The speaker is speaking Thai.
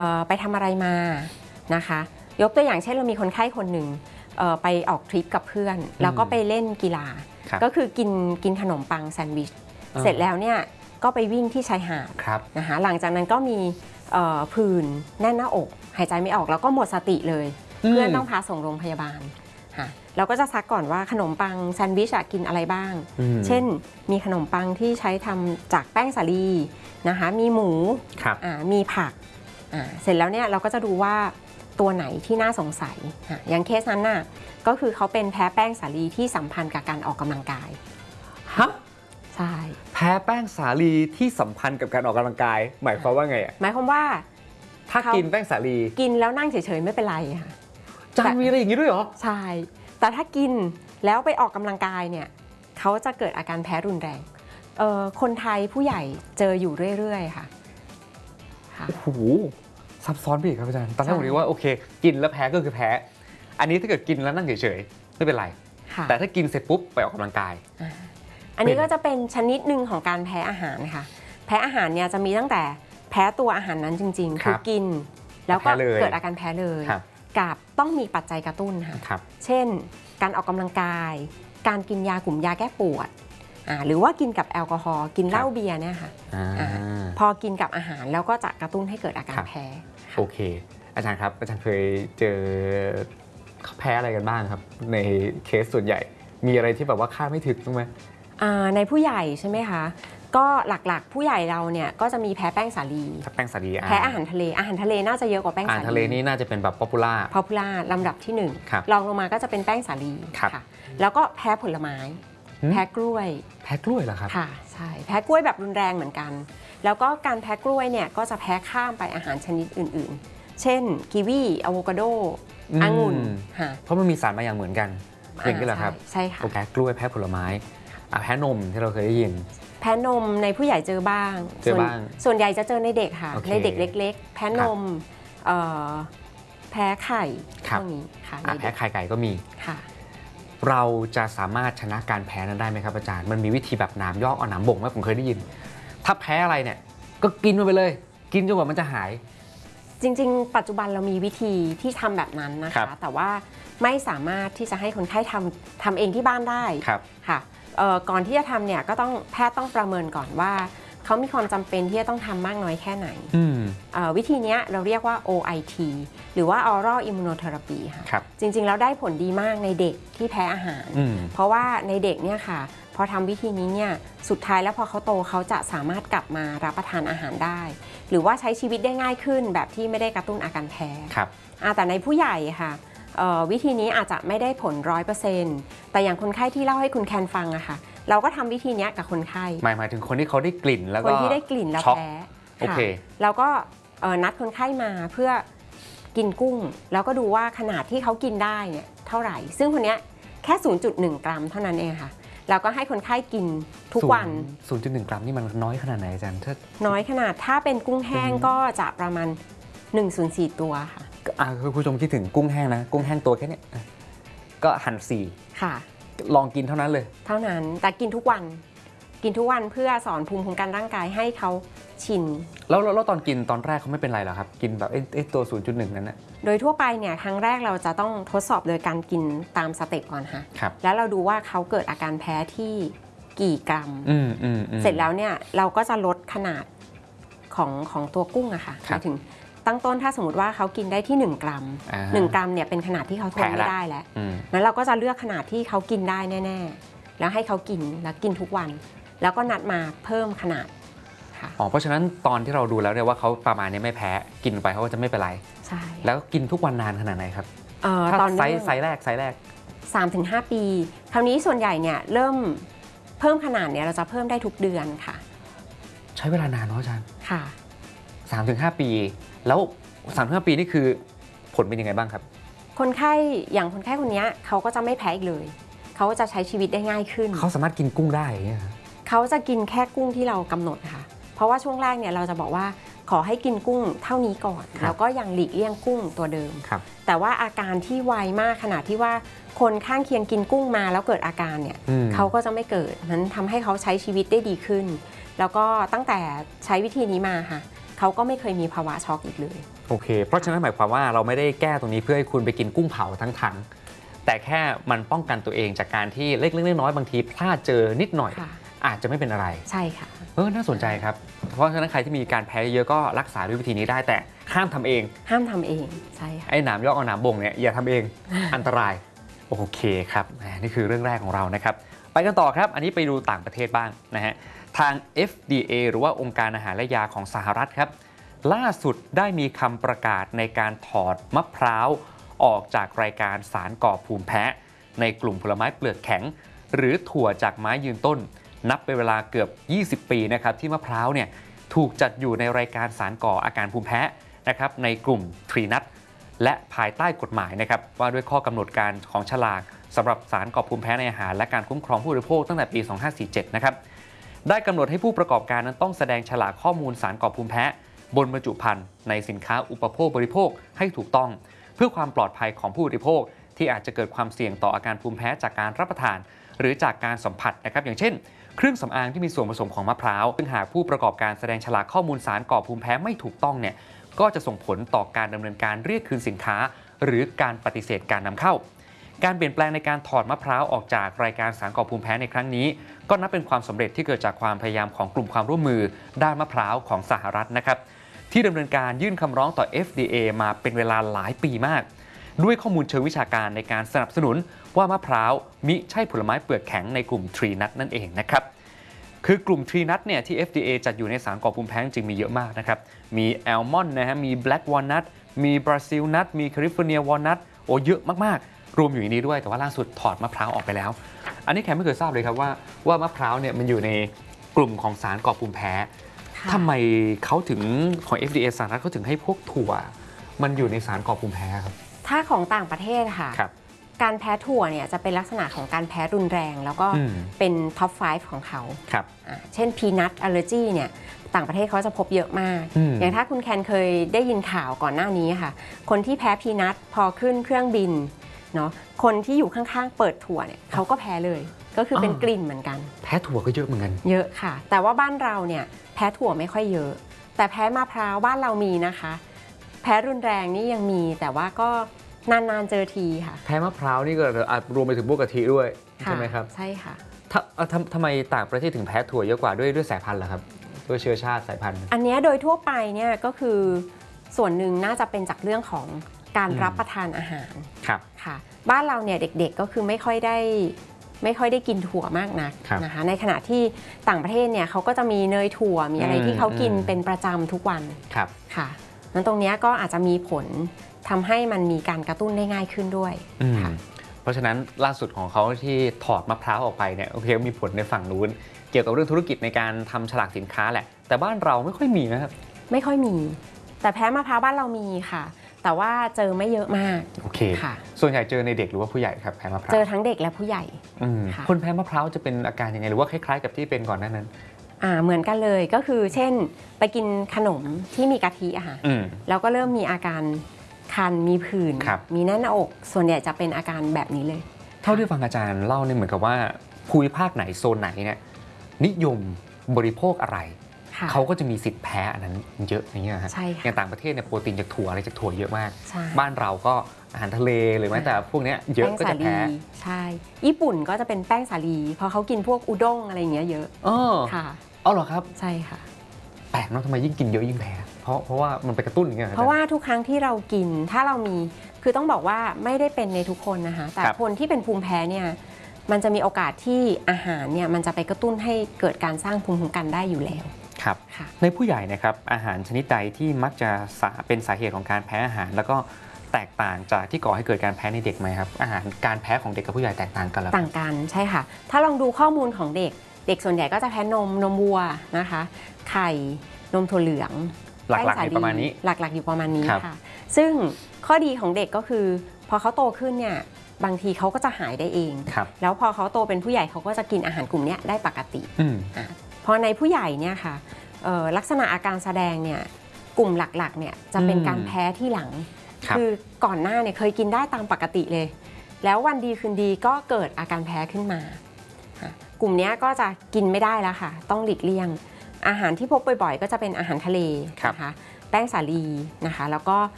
ไปทำอะไรมานะคะยกตัวอย่างเช่นเรามีคนไข้คนหนึ่งไปออกทริปกับเพื่อนแล้วก็ไปเล่นกีฬาก็คือกินขนมปังแซนด์วิชเสร็จแล้วเนี่ยก็ไปวิ่งที่ชายหาดนะคะหลังจากนั้นก็มีผื่นแน่นหน้าอกหายใจไม่ออกแล้วก็หมดสติเลยเพื่อนต้องพาส่งโรงพยาบาลเราก็จะซักก่อนว่าขนมปังแซนด์วิชกินอะไรบ้างเช่นมีขนมปังที่ใช้ทำจากแป้งสาลีนะคะมีหมูมีผักเสร็จแล้วเนี่ยเราก็จะดูว่าตัวไหนที่น่าสงสัยอย่างเคสนั้นน่ะก็คือเขาเป็นแพ้แป้งสาลีที่สัมพันธ์กับการออกกำลังกายฮะใช่แพ้แป้งสาลีที่สัมพันธ์กับการออกกำลังกายหมายความว่าไงหมายความว่าถ้ากินแป้งสาลีกินแล้วนั่งเฉยๆไม่เป็นไรค่ะจานมีอะไรอย่างนี้ด้วยเหรอใช่แต่ถ้ากินแล้วไปออกกำลังกายเนี่ยเขาจะเกิดอาการแพ้รุนแรงคนไทยผู้ใหญ่เจออยู่เรื่อยๆค่ะโอ้โหซับซ้อนไปอีกครับอาจารย์ตอนแรกผมคิดว่าโอเคกินแล้วแพ้ก็คือแพ้อันนี้ถ้าเกิดกินแล้วนั่งเฉยๆไม่เป็นไรแต่ถ้ากินเสร็จปุ๊บไปออกกำลังกายอันนี้ก็จะเป็นชนิดหนึ่งของการแพ้อาหารค่ะแพ้อาหารเนี่ยจะมีตั้งแต่แพ้ตัวอาหารนั้นจริงๆคือกินแล้วก็เกิดอาการแพ้เลยกับต้องมีปัจจัยกระตุ้นค่ะเช่นการออกกำลังกายการกินยากลุ่มยาแก้ปวดหรือว่ากินกับแอลกอฮอล์กินเหล้าเบียร์เนี่ยค่ะพอกินกับอาหารแล้วก็จะกระตุ้นให้เกิดอาการแพ้โอเคอาจารย์ครับอาจารย์เคยเจอแพ้อะไรกันบ้างครับในเคสส่วนใหญ่มีอะไรที่แบบว่าคาดไม่ถึงบ้างไหมในผู้ใหญ่ใช่ไหมคะก็หลักๆผู้ใหญ่เราเนี่ยก็จะมีแพ้แป้งสาลีแพ้อาหารทะเลน่าจะเยอะกว่าแป้งสาลีอาหารทะเลนี่น่าจะเป็นแบบป๊อปปูล่าลำดับที่1รองลงมาก็จะเป็นแป้งสาลีค่ะแล้วก็แพ้ผลไม้แพ้กล้วยเหรอครับค่ะใช่แพ้กล้วยแบบรุนแรงเหมือนกันแล้วก็การแพ้กล้วยเนี่ยก็จะแพ้ข้ามไปอาหารชนิดอื่นๆเช่นกีวีอะโวคาโดองุ่นเพราะมันมีสารบางอย่างเหมือนกันอย่างนี้เหรอครับใช่ค่ะแพ้กล้วยแพ้ผลไม้แพ้นมที่เราเคยได้ยินแพ้นมในผู้ใหญ่เจอบ้างส่วนใหญ่จะเจอในเด็กค่ะในเด็กเล็กๆแพ้นมแพ้ไข่พวกนี้ค่ะแพ้ไข่ไก่ก็มีค่ะเราจะสามารถชนะการแพ้นั้นได้ไหมครับอาจารย์มันมีวิธีแบบหนามยอกเอาหนามบ่งไหมผมเคยได้ยินถ้าแพ้อะไรเนี่ยก็กินมันไปเลยกินจนกว่ามันจะหายจริงๆปัจจุบันเรามีวิธีที่ทำแบบนั้นนะคะแต่ว่าไม่สามารถที่จะให้คนไข้ทำเองที่บ้านได้ค่ะก่อนที่จะทำเนี่ยก็ต้องแพทย์ต้องประเมินก่อนว่าเขามีความจำเป็นที่จะต้องทำมากน้อยแค่ไหนวิธีนี้เราเรียกว่า OIT หรือว่า Oral Immunotherapy ค่ะจริงๆแล้วได้ผลดีมากในเด็กที่แพ้อาหารเพราะว่าในเด็กเนี่ยค่ะพอทำวิธีนี้เนี่ยสุดท้ายแล้วพอเขาโตเขาจะสามารถกลับมารับประทานอาหารได้หรือว่าใช้ชีวิตได้ง่ายขึ้นแบบที่ไม่ได้กระตุ้นอาการแพ้แต่ในผู้ใหญ่ค่ะวิธีนี้อาจจะไม่ได้ผล 100% แต่อย่างคนไข้ที่เล่าให้คุณแคนฟังอะค่ะเราก็ทำวิธีนี้กับคนไข้หมายถึงคนที่เขาได้กลิ่นแล้วก็คนที่ได้กลิ่นแล้วแพ้โอเคเราก็นัดคนไข้มาเพื่อกินกุ้งแล้วก็ดูว่าขนาดที่เขากินได้เนี่ยเท่าไหร่ซึ่งคนนี้แค่ 0.1 กรัมเท่านั้นเองค่ะเราก็ให้คนไข้กินทุกวัน 0.1 กรัมนี่มันน้อยขนาดไหนอาจารย์น้อยขนาดถ้าเป็นกุ้งแห้งก็จะประมาณ 1/4 ตัวค่ะคุณผู้ชมคิดถึงกุ้งแห้งนะกุ้งแห้งตัวแค่นี้ก็หั่น4 ค่ะลองกินเท่านั้นเลยเท่านั้นแต่กินทุกวันเพื่อสอนภูมิคุ้มกันร่างกายให้เขาชินแล้วตอนกินตอนแรกเขาไม่เป็นไรหรอครับกินแบบตัว 0.1 นั้นนะโดยทั่วไปเนี่ยครั้งแรกเราจะต้องทดสอบโดยการกินตามสเต็ปก่อนค่ะแล้วเราดูว่าเขาเกิดอาการแพ้ที่กี่กรัมเสร็จแล้วเนี่ยเราก็จะลดขนาดของตัวกุ้งอะค่ะหมายถึงตั้งต้นถ้าสมมติว่าเขากินได้ที่1 กรัม1 กรัมเนี่ยเป็นขนาดที่เขาทนไม่ได้แล้วงั้นเราก็จะเลือกขนาดที่เขากินได้แน่ๆแล้วให้เขากินแล้วกินทุกวันแล้วก็นัดมาเพิ่มขนาดค่ะเพราะฉะนั้นตอนที่เราดูแล้วเนี่ยว่าเขาประมาณนี้ไม่แพ้กินไปเขาก็จะไม่เป็นไรใช่แล้วกินทุกวันนานขนาดไหนครับตอนไซส์แรก 3-5 ปีคราวนี้ส่วนใหญ่เนี่ยเริ่มเพิ่มขนาดเนี่ยเราจะเพิ่มได้ทุกเดือนค่ะใช้เวลานานเนาะอาจารย์ค่ะ 3-5 ปีแล้ว 3-5 ปีนี่คือผลเป็นยังไงบ้างครับคนไข้อย่างคนไข้คนนี้เขาก็จะไม่แพ้อีกเลยเขาจะใช้ชีวิตได้ง่ายขึ้นเขาสามารถกินกุ้งได้เขาจะกินแค่กุ้งที่เรากำหนดค่ะเพราะว่าช่วงแรกเนี่ยเราจะบอกว่าขอให้กินกุ้งเท่านี้ก่อนแล้วก็ยังหลีกเลี่ยงกุ้งตัวเดิมแต่ว่าอาการที่ไวมากขนาดที่ว่าคนข้างเคียงกินกุ้งมาแล้วเกิดอาการเนี่ยเขาก็จะไม่เกิดนั้นทำให้เขาใช้ชีวิตได้ดีขึ้นแล้วก็ตั้งแต่ใช้วิธีนี้มาค่ะเขาก็ไม่เคยมีภาวะช็อกอีกเลยโอเคเพราะฉะนั้นหมายความว่าเราไม่ได้แก้ตรงนี้เพื่อให้คุณไปกินกุ้งเผาทั้งถังแต่แค่มันป้องกันตัวเองจากการที่เล็กๆน้อยๆบางทีพลาดเจอนิดหน่อยอาจจะไม่เป็นอะไรใช่ค่ะน่าสนใจครับเพราะฉะนั้นใครที่มีการแพ้เยอะก็รักษาด้วยวิธีนี้ได้แต่ห้ามทำเองใช่ค่ะไอ้หนามยอกเอาหนามบ่งเนี่ยอย่าทำเองอันตรายโอเคครับนี่คือเรื่องแรกของเรานะครับไปกันต่อครับอันนี้ไปดูต่างประเทศบ้างนะฮะทาง FDA หรือว่าองค์การอาหารและยาของสหรัฐครับล่าสุดได้มีคำประกาศในการถอดมะพร้าวออกจากรายการสารก่อภูมิแพ้ในกลุ่มผลไม้เปลือกแข็งหรือถั่วจากไม้ยืนต้นนับเป็นเวลาเกือบ20 ปีนะครับที่มะพร้าวเนี่ยถูกจัดอยู่ในรายการสารก่ออาการภูมิแพ้นะครับในกลุ่มทรีนัทและภายใต้กฎหมายนะครับว่าด้วยข้อกำหนดการของฉลากสำหรับสารก่อภูมิแพ้ในอาหารและการคุ้มครองผู้บริโภคตั้งแต่ปี 2547 นะครับได้กำหนดให้ผู้ประกอบการนั้นต้องแสดงฉลากข้อมูลสารก่อภูมิแพ้บนบรรจุภัณฑ์ในสินค้าอุปโภคบริโภคให้ถูกต้องเพื่อความปลอดภัยของผู้บริโภคที่อาจจะเกิดความเสี่ยงต่ออาการภูมิแพ้จากการรับประทานหรือจากการสัมผัสนะครับอย่างเช่นเครื่องสำอางที่มีส่วนผสมของมะพร้าวซึ่งหากผู้ประกอบการแสดงฉลากข้อมูลสารก่อภูมิแพ้ไม่ถูกต้องเนี่ยก็จะส่งผลต่อการดำเนินการเรียกคืนสินค้าหรือการปฏิเสธการนำเข้าการเปลี่ยนแปลงในการถอดมะพร้าวออกจากรายการสารก่อภูมิแพ้ในครั้งนี้ก็นับเป็นความสำเร็จที่เกิดจากความพยายามของกลุ่มความร่วมมือด้านมะพร้าวของสหรัฐนะครับที่ดำเนินการยื่นคำร้องต่อ FDA มาเป็นเวลาหลายปีมากด้วยข้อมูลเชิงวิชาการในการสนับสนุนว่ามะพร้าวมิใช่ผลไม้เปลือกแข็งในกลุ่มทรีนัทนั่นเองนะครับคือกลุ่มทรีนัทเนี่ยที่ FDA จัดอยู่ในสารก่อภูมิแพ้จริงมีเยอะมากนะครับมีแอลมอนด์นะฮะมีแบล็กวอลนัทมีบราซิลนัทมีแคลิฟอร์เนียวอลนัทเยอะมากๆรวมอยู่ในนี้ด้วยแต่ว่าล่าสุดถอดมะพร้าวออกไปแล้วอันนี้แขกไม่เคยทราบเลยครับว่ามะพร้าวเนี่ยมันอยู่ในกลุ่มของสารก่อภูมิแพ้ทำไมเขาถึงของ FDA สหรัฐเขาถึงให้พวกถั่วมันอยู่ในสารก่อภูมิแพ้ครับถ้าของต่างประเทศค่ะการแพ้ถั่วเนี่ยจะเป็นลักษณะของการแพ้รุนแรงแล้วก็เป็นท็อป 5 ของเขาเช่นพีนัทอัลเลอร์จีเนี่ยต่างประเทศเขาจะพบเยอะมากอย่างถ้าคุณแคนเคยได้ยินข่าวก่อนหน้านี้ค่ะคนที่แพ้พีนัทพอขึ้นเครื่องบินเนาะคนที่อยู่ข้างๆเปิดถั่วเนี่ยเขาก็แพ้เลยก็คือเป็นกลิ่นเหมือนกันแพ้ถั่วก็เยอะเหมือนกันเยอะค่ะแต่ว่าบ้านเราเนี่ยแพ้ถั่วไม่ค่อยเยอะแต่แพ้มะพร้าวบ้านเรามีนะคะแพ้รุนแรงนี่ยังมีแต่ว่าก็นานๆเจอทีค่ะแพ้มะพร้าวนี่ก็อาจรวมไปถึงพวกกะทิด้วยใช่ไหมครับใช่ค่ะทำไมต่างประเทศถึงแพ้ถั่วเยอะกว่าด้วยสายพันธุ์เหรอครับด้วยเชื้อชาติสายพันธุ์อันนี้โดยทั่วไปเนี่ยก็คือส่วนหนึ่งน่าจะเป็นจากเรื่องของการรับประทานอาหารค่ะบ้านเราเนี่ยเด็กๆก็คือไม่ค่อยได้กินถั่วมากนักนะคะในขณะที่ต่างประเทศเนี่ยเขาก็จะมีเนยถั่วมีอะไรที่เขากินเป็นประจำทุกวันค่ะนั้นตรงนี้ก็อาจจะมีผลทำให้มันมีการกระตุ้นได้ง่ายขึ้นด้วยเพราะฉะนั้นล่าสุดของเขาที่ถอดมะพร้าวออกไปเนี่ยโอเคมีผลในฝั่งนู้นเกี่ยวกับเรื่องธุรกิจในการทำฉลากสินค้าแหละแต่บ้านเราไม่ค่อยมีนะครับไม่ค่อยมีแต่แพ้มะพร้าวบ้านเรามีค่ะแต่ว่าเจอไม่เยอะมากโอเคค่ะส่วนใหญ่เจอในเด็กหรือว่าผู้ใหญ่ครับแพ้มะพร้าวเจอทั้งเด็กและผู้ใหญ่คนแพ้มะพร้าวจะเป็นอาการยังไงหรือว่าคล้ายๆกับที่เป็นก่อนหน้านั้นเหมือนกันเลยก็คือเช่นไปกินขนมที่มีกะทิอะค่ะแล้วก็เริ่มมีอาการคันมีผื่นมีแน่นหน้าอกส่วนใหญ่จะเป็นอาการแบบนี้เลยเท่าที่ฟังอาจารย์เล่าเนี่ยเหมือนกับว่าภูมิภาคไหนโซนไหนเนี่ยนิยมบริโภคอะไรเขาก็จะมีสิทธิ์แพ้อันนั้นเยอะอย่างเงี้ยฮะอย่างต่างประเทศเนี่ยโปรตีนจากถั่วอะไรจากถั่วเยอะมากบ้านเราก็อาหารทะเลหรือแม้แต่พวกนี้เยอะก็จะแพ้ใช่ญี่ปุ่นก็จะเป็นแป้งสาลีเพราะเขากินพวกอุด้งอะไรเงี้ยเยอะค่ะเอาเหรอครับใช่ค่ะแปลกเนาะทำไมยิ่งกินเยอะยิ่งแพ้เพราะว่ามันไปกระตุ้นอย่างเงี้ยเพราะว่าทุกครั้งที่เรากินถ้าเรามีคือต้องบอกว่าไม่ได้เป็นในทุกคนนะคะแต่คนที่เป็นภูมิแพ้เนี่ยมันจะมีโอกาสที่อาหารเนี่ยมันจะไปกระตุ้นให้เกิดการสร้างภูมิคุ้มกันได้อยู่แล้วครับในผู้ใหญ่นะครับอาหารชนิดใดที่มักจะเป็นสาเหตุของการแพ้อาหารแล้วก็แตกต่างจากที่ก่อให้เกิดการแพ้ในเด็กไหมครับอาหารการแพ้ของเด็กกับผู้ใหญ่แตกต่างกันหรือต่างกันใช่ค่ะถ้าลองดูข้อมูลของเด็กส่วนใหญ่ก็จะแพ้นมวัวนะคะไข่นมถั่วเหลืองหลักๆอยู่ประมาณนี้หลักๆอยู่ประมาณนี้ค่ะซึ่งข้อดีของเด็กก็คือพอเขาโตขึ้นเนี่ยบางทีเขาก็จะหายได้เองแล้วพอเขาโตเป็นผู้ใหญ่เขาก็จะกินอาหารกลุ่มนี้ได้ปกติพอในผู้ใหญ่เนี่ยค่ะลักษณะอาการแสดงเนี่ยกลุ่มหลักๆเนี่ยจะเป็นการแพ้ที่หลังคือก่อนหน้าเนี่ยเคยกินได้ตามปกติเลยแล้ววันดีคืนดีก็เกิดอาการแพ้ขึ้นมากลุ่มนี้ก็จะกินไม่ได้แล้วค่ะต้องหลีกเลี่ยงอาหารที่พบบ่อยๆก็จะเป็นอาหารทะเลนะคะแป้งสาลีนะคะแล้วก็